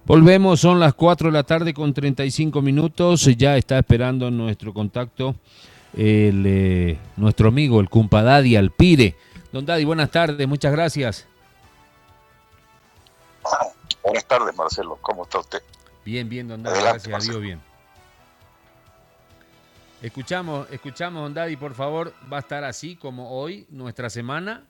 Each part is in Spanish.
Volvemos, son las 4 de la tarde con 35 minutos. Ya está esperando nuestro contacto nuestro amigo, el Cumpa Daddy Alpire. Don Daddy, buenas tardes, muchas gracias. Buenas tardes, Marcelo, ¿cómo está usted? Bien, bien, don Daddy, Adelante, gracias Marcelo. a Dios, bien. Escuchamos, don Daddy, por favor, ¿va a estar así como hoy, nuestra semana?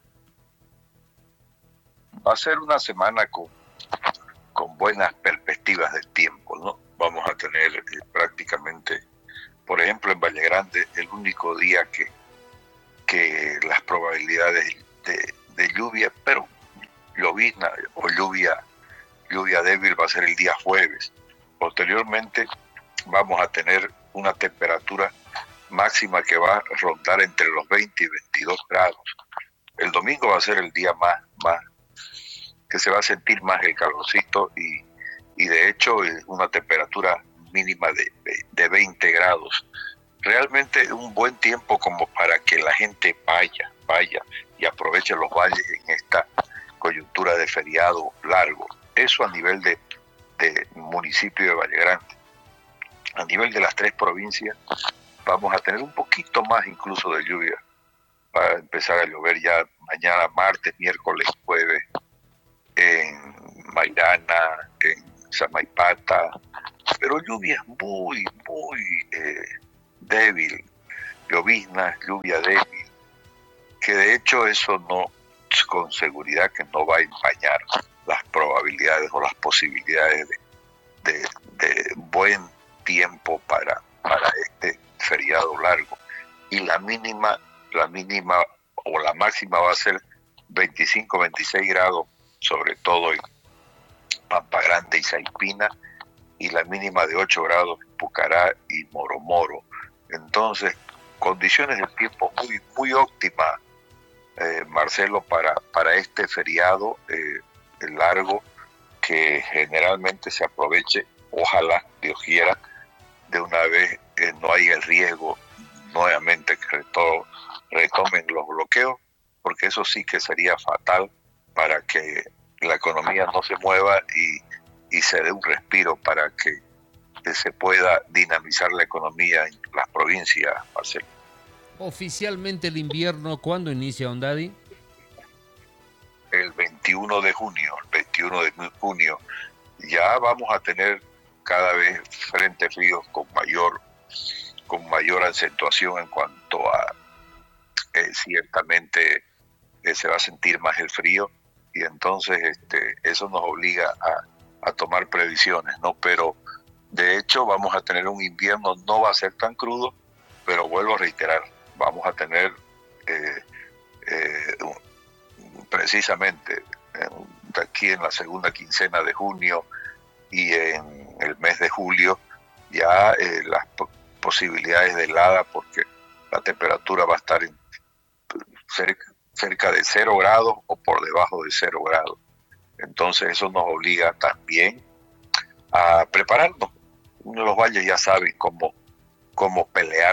Va a ser una semana con buenas perspectivas del tiempo, ¿no? Vamos a tener prácticamente, por ejemplo, en Valle Grande, el único día que las probabilidades de lluvia, pero llovizna o lluvia débil va a ser el día jueves. Posteriormente vamos a tener una temperatura máxima que va a rondar entre los 20 y 22 grados. El domingo va a ser el día más que se va a sentir más el calorcito y de hecho una temperatura mínima de 20 grados. Realmente un buen tiempo como para que la gente vaya y aproveche los valles en esta coyuntura de feriado largo. Eso a nivel de municipio de Valle Grande. A nivel de las 3 provincias vamos a tener un poquito más incluso de lluvia. Va a empezar a llover ya mañana, martes, miércoles, jueves, en Mairana, en Samaipata, pero lluvia muy débil, llovizna, lluvia débil, que de hecho eso no, con seguridad que no va a empañar las probabilidades o las posibilidades de buen tiempo para este feriado largo. Y la mínima o la máxima va a ser 25, 26 grados, sobre todo en Pampa Grande y Saipina, y la mínima de 8 grados en Pucará y Moro. Entonces, condiciones del tiempo muy óptimas, Marcelo, para este feriado largo, que generalmente se aproveche, ojalá, Dios quiera, de una vez no haya el riesgo nuevamente que retomen los bloqueos, porque eso sí que sería fatal para que la economía no se mueva y se dé un respiro para que se pueda dinamizar la economía en las provincias, Marcelo. Oficialmente el invierno, ¿cuándo inicia, don Daddy? El 21 de junio. Ya vamos a tener cada vez frentes fríos con mayor acentuación en cuanto a ciertamente se va a sentir más el frío y entonces eso nos obliga a tomar previsiones, ¿no? Pero de hecho vamos a tener un invierno, no va a ser tan crudo, pero vuelvo a reiterar, vamos a tener precisamente aquí en la segunda quincena de junio y en el mes de julio ya las posibilidades de helada, porque la temperatura va a estar cerca de 0 grados o por debajo de 0 grados. Entonces eso nos obliga también a prepararnos. Los valles ya saben cómo pelear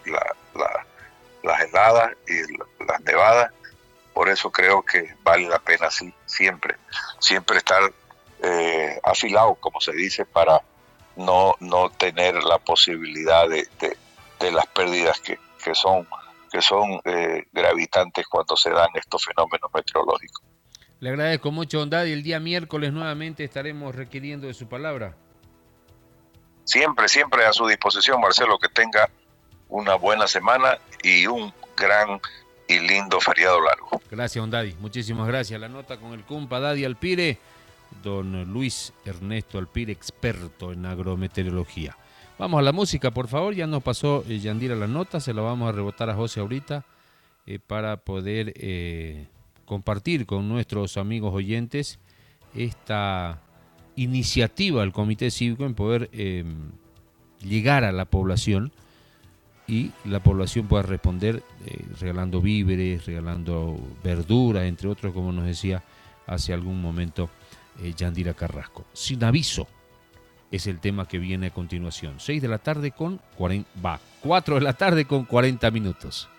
las heladas y las nevadas. Por eso creo que vale la pena siempre estar afilado, como se dice, para no tener la posibilidad de las pérdidas que son gravitantes cuando se dan estos fenómenos meteorológicos. Le agradezco mucho, don Daddy. El día miércoles nuevamente estaremos requiriendo de su palabra. Siempre a su disposición, Marcelo, que tenga una buena semana y un gran y lindo feriado largo. Gracias, don Daddy. Muchísimas gracias. La nota con el Cumpa Daddy Alpire, don Luis Ernesto Alpire, experto en agrometeorología. Vamos a la música, por favor. Ya nos pasó Yandira la nota, se la vamos a rebotar a José ahorita para poder compartir con nuestros amigos oyentes esta iniciativa del Comité Cívico en poder llegar a la población y la población pueda responder regalando víveres, regalando verduras, entre otros, como nos decía hace algún momento Yandira Carrasco. Sin aviso es el tema que viene a continuación. 4 de la tarde con 40 minutos.